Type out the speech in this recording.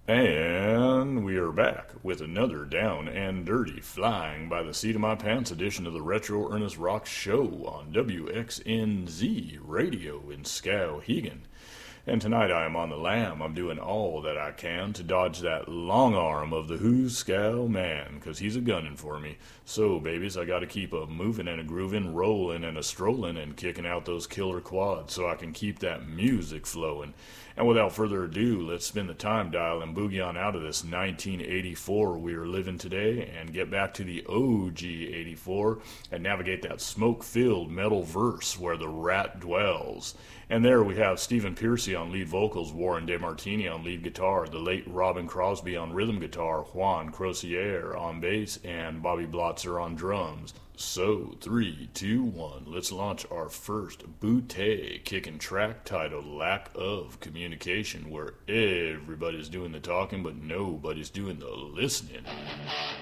And we are back with another down and dirty, flying by the seat of my pants edition of the Retro Ernest Rock Show on WXNZ Radio in Skowhegan. And tonight I am on the lam. I'm doing all that I can to dodge that long arm of the Who's Scow Man, 'cause he's a gunning for me. So, babies, I gotta keep a moving and a grooving, rolling and a strolling, and kicking out those killer quads so I can keep that music flowing. And without further ado, let's spin the time dial and boogie on out of this 1984 we are living today and get back to the OG 84 and navigate that smoke-filled metal verse where the rat dwells. And there we have Stephen Pearcy on lead vocals, Warren DeMartini on lead guitar, the late Robin Crosby on rhythm guitar, Juan Crocier on bass, and Bobby Blotzer on drums. So, 3, 2, 1, let's launch our first bootay kicking track titled Lack of Communication, where everybody's doing the talking but nobody's doing the listening.